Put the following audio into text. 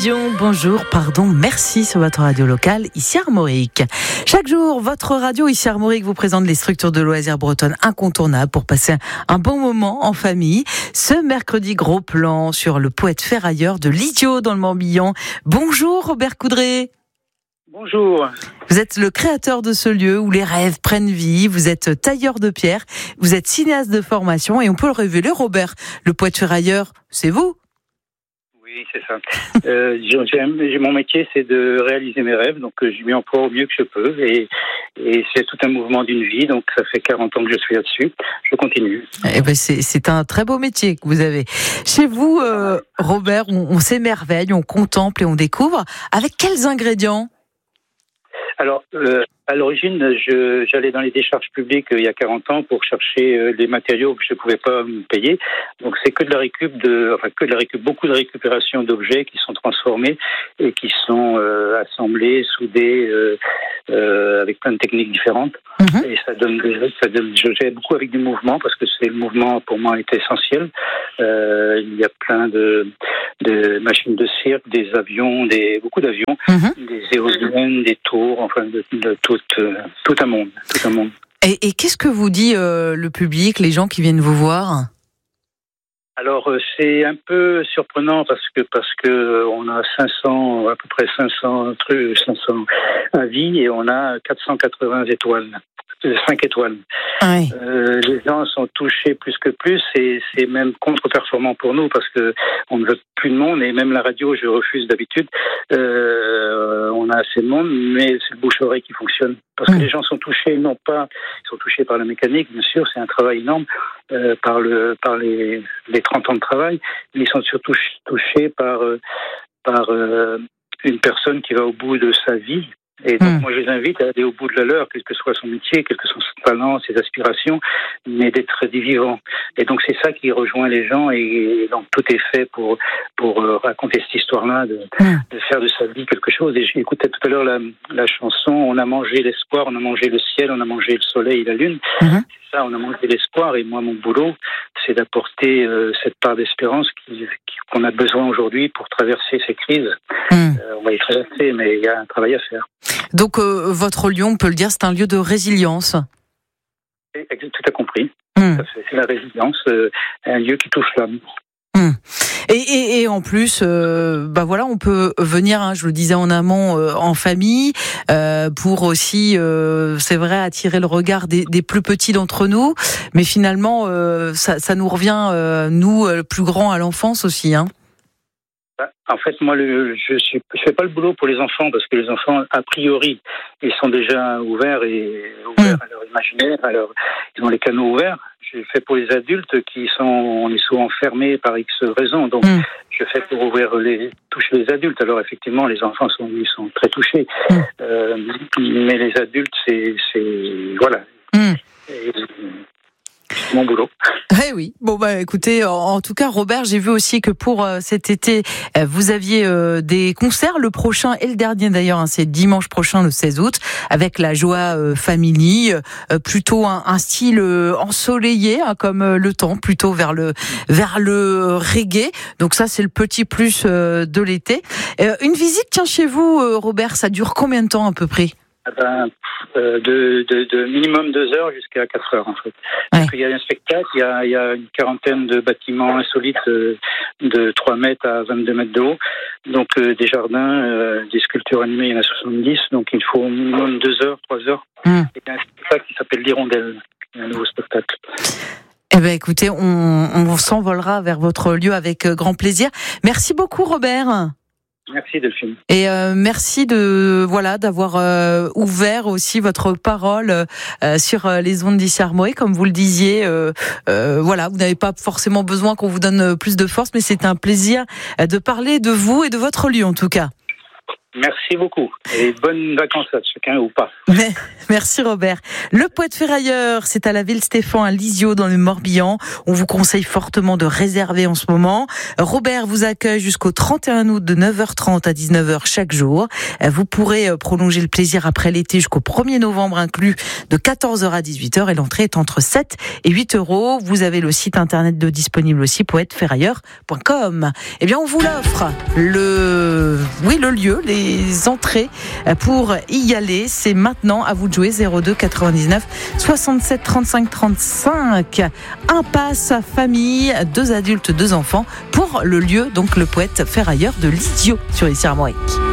Dion, bonjour, pardon, merci sur votre radio locale, ici Armorique. Chaque jour, votre radio ici Armorique vous présente les structures de loisirs bretonnes incontournables pour passer un bon moment en famille. Ce mercredi, gros plan sur le poète ferrailleur de l'Idiot dans le Morbihan. Bonjour Robert Coudray. Bonjour. Vous êtes le créateur de ce lieu où les rêves prennent vie, vous êtes tailleur de pierre, vous êtes cinéaste de formation et on peut le révéler, Robert, le poète ferrailleur, c'est vous ? Oui, c'est ça. Mon métier, c'est de réaliser mes rêves, donc je m'y emploie au mieux que je peux et c'est tout un mouvement d'une vie, donc ça fait 40 ans que je suis là-dessus. Je continue. Eh ben c'est un très beau métier que vous avez. Chez vous, Robert, on s'émerveille, on contemple et on découvre. Avec quels ingrédients ? Alors, à l'origine, j'allais dans les décharges publiques il y a 40 ans pour chercher des matériaux que je ne pouvais pas me payer. Donc, c'est que de la récup, beaucoup de récupération d'objets qui sont transformés et qui sont assemblés, soudés, avec plein de techniques différentes. Mm-hmm. Et ça donne, j'ai beaucoup avec du mouvement parce que le mouvement pour moi est essentiel. Il y a plein de machines de cirque, des avions, beaucoup d'avions, mm-hmm. des éoliennes, des tours, enfin de tout un monde. Et qu'est-ce que vous dit le public, les gens qui viennent vous voir ? Alors c'est un peu surprenant parce que on a à peu près 500 avis et on a 480 étoiles. 5 étoiles. Oui. Les gens sont touchés plus que plus et c'est même contre-performant pour nous parce que on ne veut plus de monde et même la radio, je refuse d'habitude. On a assez de monde, mais c'est le bouche-oreille qui fonctionne. Parce que les gens sont touchés, ils sont touchés par la mécanique, bien sûr, c'est un travail énorme, par les 30 ans de travail, mais ils sont surtout touchés par une personne qui va au bout de sa vie. Et donc, moi, je les invite à aller au bout de la leur, quel que soit son métier, quel que soit son talent, ses aspirations, mais d'être des vivants. Et donc, c'est ça qui rejoint les gens et donc, tout est fait pour raconter cette histoire-là, de faire de sa vie quelque chose. Et j'écoutais tout à l'heure la chanson, on a mangé l'espoir, on a mangé le ciel, on a mangé le soleil et la lune. C'est ça, on a mangé l'espoir. Et moi, mon boulot, c'est d'apporter cette part d'espérance qu'on a besoin aujourd'hui pour traverser ces crises. On va y traverser, mais il y a un travail à faire. Donc, votre lieu, on peut le dire, c'est un lieu de résilience. Tout à compris. C'est la résilience, un lieu qui touche l'âme. Et en plus, on peut venir, je le disais en amont, en famille, pour aussi, c'est vrai, attirer le regard des plus petits d'entre nous. Mais finalement, ça nous revient, nous, plus grands, à l'enfance aussi, hein. En fait, moi, je fais pas le boulot pour les enfants parce que les enfants, a priori, ils sont déjà ouverts à leur imaginaire, ils ont les canaux ouverts. Je fais pour les adultes on est souvent enfermés par X raisons. Donc, je fais pour toucher les adultes. Alors, effectivement, les enfants ils sont très touchés. Mais les adultes, voilà. C'est mon boulot. Oui. Bon, écoutez, en tout cas, Robert, j'ai vu aussi que pour cet été, vous aviez des concerts, le prochain et le dernier d'ailleurs, c'est dimanche prochain, le 16 août, avec la Joie Family, plutôt un style ensoleillé, comme le temps, plutôt vers le reggae. Donc ça, c'est le petit plus de l'été. Une visite, chez vous, Robert, ça dure combien de temps à peu près ? De minimum 2 heures jusqu'à 4 heures, en fait. Parce qu'il y a un spectacle, il y a une quarantaine de bâtiments insolites de 3 mètres à 22 mètres de haut. Donc, des jardins, des sculptures animées, il y en a 70. Donc, il faut au minimum 2 heures, 3 heures. Et il y a un spectacle qui s'appelle l'Hirondelle, un nouveau spectacle. Écoutez, on s'envolera vers votre lieu avec grand plaisir. Merci beaucoup, Robert. Merci Delphine. Et merci d'avoir ouvert aussi votre parole sur les ondes d'Ici Armorique, comme vous le disiez. Vous n'avez pas forcément besoin qu'on vous donne plus de force, mais c'est un plaisir de parler de vous et de votre lieu en tout cas. Merci beaucoup et bonnes vacances à chacun ou pas. Merci Robert. Le Poète Ferrailleur, c'est à la ville Stéphane à Lisieux dans le Morbihan. On vous conseille fortement de réserver en ce moment. Robert vous accueille jusqu'au 31 août de 9h30 à 19h chaque jour. Vous pourrez prolonger le plaisir après l'été jusqu'au 1er novembre inclus de 14h à 18h et l'entrée est entre 7 et 8 €. Vous avez le site internet de disponible aussi, poèteferrailleur.com. Eh bien, on vous l'offre. Le lieu, les entrées pour y aller, c'est maintenant. À vous de jouer. 02 99 67 35 35. Un pass famille, 2 adultes, 2 enfants pour le lieu, donc le Poète Ferrailleur de Lisieux sur Issy Armorique.